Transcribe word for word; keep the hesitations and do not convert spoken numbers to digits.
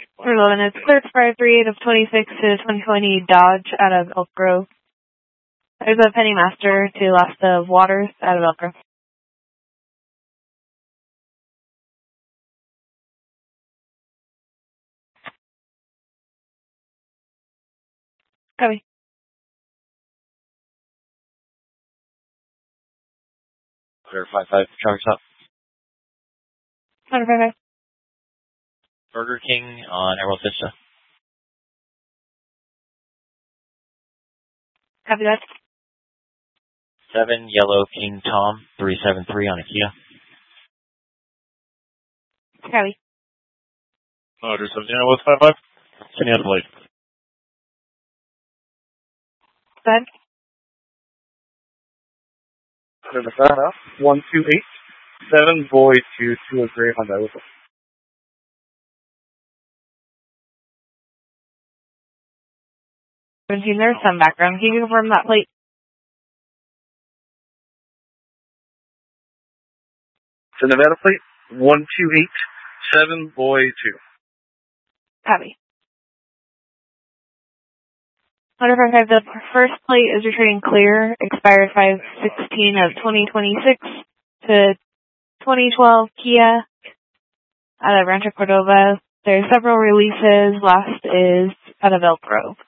eleven, it's clear expired three eight of twenty-six to twenty twenty Dodge out of Elk Grove. There's a Penny Master to Last of Waters out of Elk Grove. Copy. Clear five five, traffic stop. one five five. Burger King on Emerald Vista. Copy that. seven Yellow King Tom, three seven three on a Kia. Copy. Roger, seventeen West five five. Send you out the plate. Go ahead. Nevada, one two eight, seven boy two, two a gray Honda with us. seventeen, there's some background. Can you confirm that plate? The Nevada plate, one two eight, seven boy two. Copy. one five five, the first plate is returning clear, expired five sixteen of twenty twenty-six to twenty twelve Kia out of Rancho Cordova. There's several releases. Last is out of Elk Grove.